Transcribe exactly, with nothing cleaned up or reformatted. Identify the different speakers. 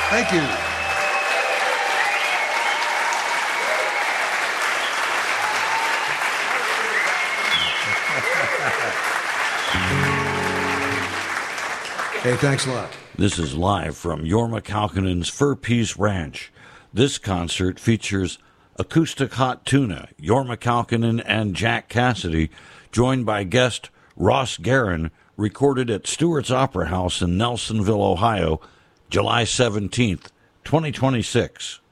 Speaker 1: Thank you. Hey, thanks a lot.
Speaker 2: This is live from Jorma Kaukonen's Fur Peace Ranch. This concert features acoustic hot tuna, Jorma Kaukonen and Jack Cassidy, joined by guest Ross Guerin, recorded at Stewart's Opera House in Nelsonville, Ohio, July seventeenth, twenty twenty-six.